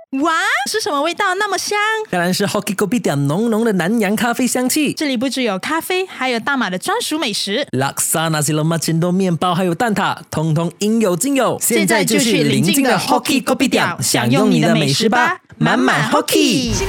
哇，是什么味道那么香？ 当然是 Hoki Kopitiam 浓浓的南洋咖啡香气。 这里不只有咖啡，还有大马的专属美食， 拉萨nasi lemak cendol 面包还有蛋挞，通通应有尽有。 现在就去邻近的 Hoki Kopitiam 享用你的美食吧，满满 Hoki。